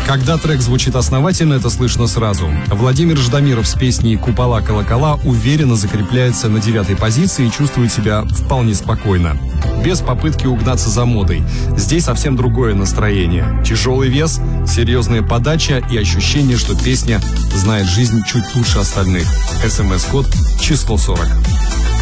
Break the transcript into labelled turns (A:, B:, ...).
A: Когда трек звучит основательно, это слышно сразу. Владимир Ждамиров с песней «Купола колокола» уверенно закрепляется на 9-й позиции и чувствует себя вполне спокойно. Без попытки угнаться за модой. Здесь совсем другое настроение. Тяжелый вес, серьезная подача и ощущение, что песня знает жизнь чуть лучше остальных. СМС-код число 40.